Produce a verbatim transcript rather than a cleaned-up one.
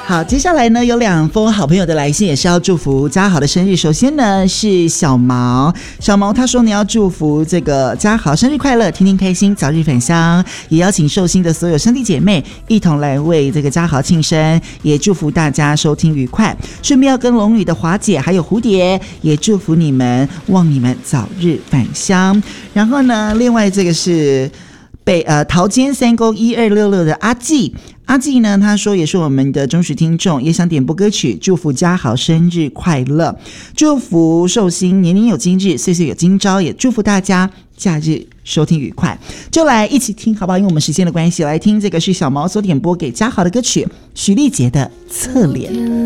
好，接下来呢有两封好朋友的来信，也是要祝福嘉豪的生日。首先呢是小毛，小毛他说你要祝福这个嘉豪生日快乐，天天开心，早日返乡，也邀请寿星的所有兄弟姐妹一同来为这个嘉豪庆生，也祝福大家收听愉快。顺便要跟龙女的华姐还有蝴蝶也祝福你们，望你们早日返乡。然后呢另外这个是北呃桃间三公一二六六的阿纪，阿纪呢他说也是我们的忠实听众，也想点播歌曲，祝福嘉豪生日快乐，祝福寿星年年有今日，岁岁有今朝，也祝福大家假日收听愉快。就来一起听好不好？因为我们时间的关系，来听这个是小毛所点播给嘉豪的歌曲，许丽杰的侧脸。